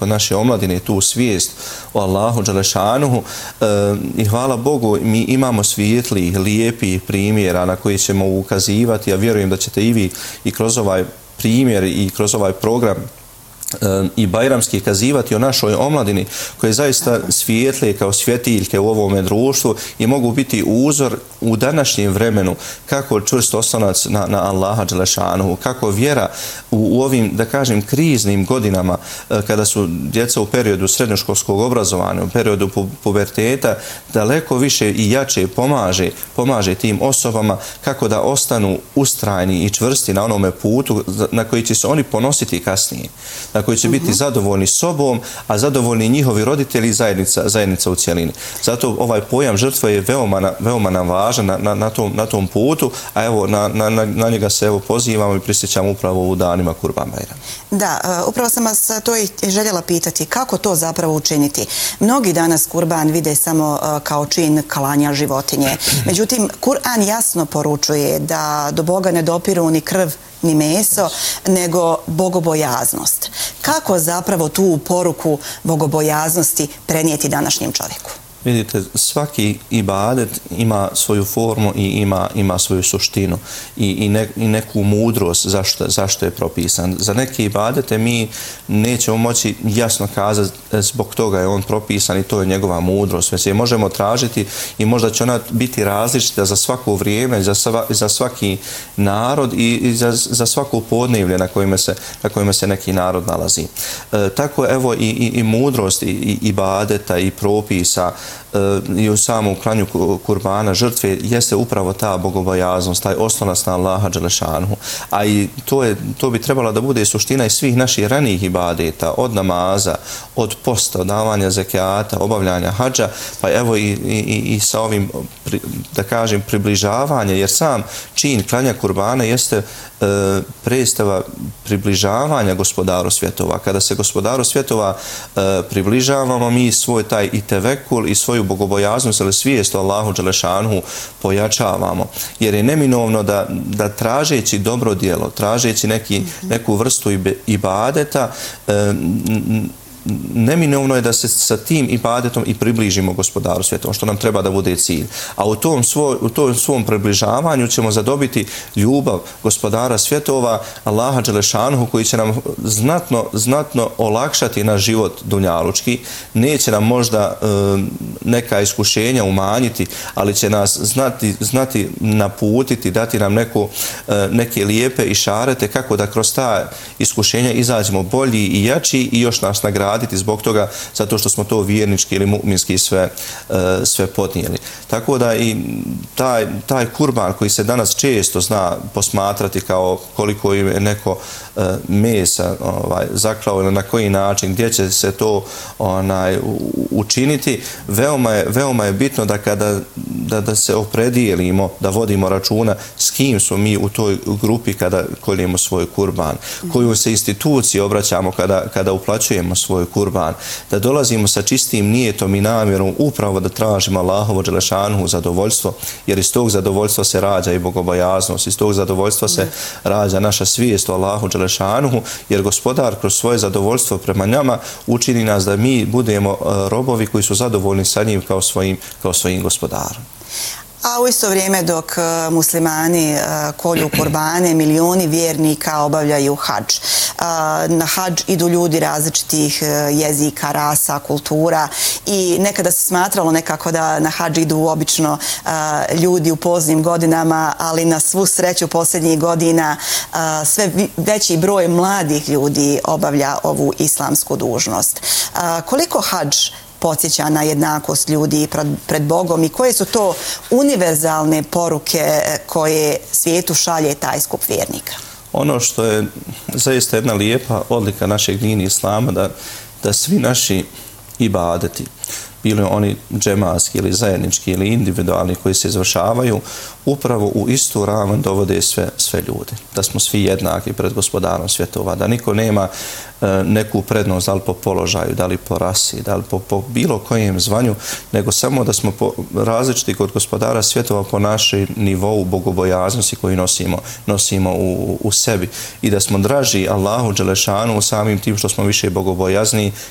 kod naše omladine tu svijest o Allahu dželešanuhu i hvala Bogu mi imamo svijetlih, lijepih primjera na koji ćemo ukazivati. Ja vjerujem da ćete i vi i kroz ovaj primjer i kroz ovaj program i bajramski kazivati o našoj omladini koje zaista svijetle kao svjetiljke u ovome društvu i mogu biti uzor u današnjem vremenu kako čvrst oslonac na Allaha dželešanuhu, kako vjera u ovim, da kažem, kriznim godinama kada su djeca u periodu srednjoškolskog obrazovanja, u periodu puberteta, daleko više i jače pomaže tim osobama kako da ostanu ustrajni i čvrsti na onome putu na koji će se oni ponositi kasnije, na koji će biti zadovoljni sobom, a zadovoljni njihovi roditelji i zajednica u cjelini. Zato ovaj pojam žrtve je veoma nam važan na tom putu, a evo na njega se evo pozivamo i prisjećamo upravo u danima Kurban Bajrama. Da, upravo sam vas to i željela pitati, kako to zapravo učiniti? Mnogi danas Kurban vide samo kao čin klanja životinje. Međutim, Kur'an jasno poručuje da do Boga ne dopiru ni krv ni meso, nego bogobojaznost. Kako zapravo tu poruku bogobojaznosti prenijeti današnjem čovjeku? Vidite, svaki ibadet ima svoju formu i ima svoju suštinu i neku mudrost zašto je propisan. Za neke ibadete mi nećemo moći jasno kazati zbog toga je on propisan i to je njegova mudrost. Već je možemo tražiti i možda će ona biti različita za svako vrijeme, za svaki narod i za svako podneblje na kojima se neki narod nalazi. Tako evo i mudrost i ibadeta i propisa i u samom klanju kurbana žrtve jeste upravo ta bogobojaznost, taj oslonac na Allaha dželešanuhu. A i to bi trebala da bude suština i svih naših ranijih ibadeta, od namaza, od posta, od davanja zekijata, obavljanja hadža, pa evo i sa ovim, da kažem, približavanje, jer sam čin klanja kurbana jeste predstava približavanja gospodaru svjetova. Kada se gospodaru svjetova približavamo, mi svoj taj i tevekul i svoju bogobojaznost ili svijest o Allahu dželešanuhu pojačavamo. Jer je neminovno da tražeći dobro djelo, tražeći neku vrstu ibadeta, neminovno je da se sa tim ibadetom i približimo gospodaru svjetova, što nam treba da bude cilj. A u tom svom približavanju ćemo zadobiti ljubav gospodara svjetova, Allaha dželešanuhu, koji će nam znatno olakšati naš život dunjalučki. Neće nam možda neka iskušenja umanjiti, ali će nas znati naputiti, dati nam neke lijepe išarete kako da kroz ta iskušenja izađemo bolji i jači i još nas nagraditi zbog toga, zato što smo to vjernički ili mu'minski sve podnijeli. Tako da i taj kurban koji se danas često zna posmatrati kao koliko je neko mesa zaklao ili na koji način, gdje će se to učiniti, veoma je bitno da se opredijelimo, da vodimo računa s kim smo mi u toj grupi kada koljemo svoj kurban, koju se instituciji obraćamo kada uplaćujemo svoj kurban, da dolazimo sa čistim nijetom i namjerom upravo da tražimo Allahovo dželešanuhu zadovoljstvo, jer iz tog zadovoljstva se rađa i bogobojaznost, iz tog zadovoljstva se rađa naša svijest o Allahu dželešanuhu, jer gospodar kroz svoje zadovoljstvo prema nama učini nas da mi budemo robovi koji su zadovoljni sa njim kao svojim gospodarom. A u isto vrijeme dok muslimani kolju kurbane, milioni vjernika obavljaju hadž. Na hadž idu ljudi različitih jezika, rasa, kultura i nekada se smatralo nekako da na hadž idu obično ljudi u poznim godinama, ali na svu sreću posljednjih godina sve veći broj mladih ljudi obavlja ovu islamsku dužnost. Koliko hadž podsjeća na jednakost ljudi pred Bogom i koje su to univerzalne poruke koje svijetu šalje taj skup vjernika? Ono što je zaista jedna lijepa odlika našeg dina islama, da svi naši ibadeti, bili oni džematski ili zajednički ili individualni koji se izvršavaju, upravo u istu ravan dovode sve ljude. Da smo svi jednaki pred gospodarom svjetova, da niko nema neku prednost, da li po položaju, da li po rasi, da li po bilo kojem zvanju, nego samo da smo različiti kod gospodara svjetova po našoj nivou bogobojaznosti koju nosimo u sebi i da smo draži Allahu dželešanu samim tim što smo više bogobojazni